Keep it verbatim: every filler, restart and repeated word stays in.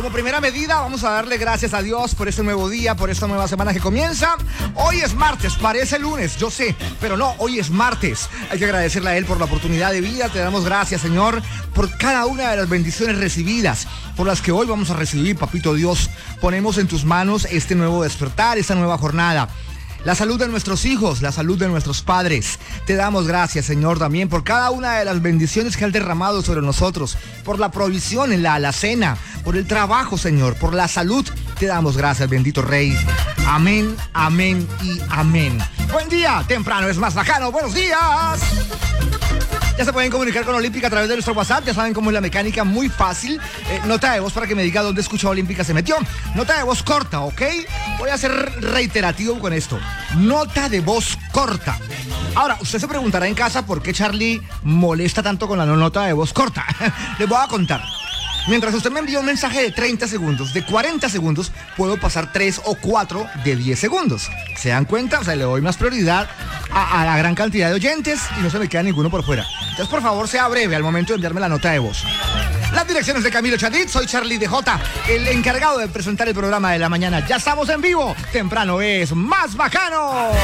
como primera medida vamos a darle gracias a Dios por este nuevo día, por esta nueva semana que comienza. Hoy es martes, parece lunes, yo sé, pero no, hoy es martes. Hay que agradecerle a Él por la oportunidad de vida. Te damos gracias, Señor, por cada una de las bendiciones recibidas, por las que hoy vamos a recibir, Papito Dios. Ponemos en tus manos este nuevo despertar, esta nueva jornada. La salud de nuestros hijos, la salud de nuestros padres. Te damos gracias, Señor, también por cada una de las bendiciones que has derramado sobre nosotros, por la provisión en la alacena, por el trabajo, Señor, por la salud. Te damos gracias, bendito Rey. Amén, amén y amén. Buen día, temprano es más bacano. Buenos días. Ya se pueden comunicar con Olímpica a través de nuestro WhatsApp. Ya saben cómo es la mecánica, muy fácil. Eh, nota de voz para que me diga dónde escucha Olímpica se metió. Nota de voz corta, ¿ok? Voy a ser reiterativo con esto. Nota de voz corta. Ahora, usted se preguntará en casa por qué Charlie molesta tanto con la nota de voz corta. Les voy a contar. Mientras usted me envía un mensaje de treinta segundos, de cuarenta segundos, puedo pasar tres o cuatro de diez segundos. ¿Se dan cuenta? O sea, le doy más prioridad a, a la gran cantidad de oyentes y no se me queda ninguno por fuera. Entonces, por favor, sea breve al momento de enviarme la nota de voz. Las direcciones de Camilo Chadid, soy Charlie D J, el encargado de presentar el programa de la mañana. Ya estamos en vivo. Temprano es más bacano.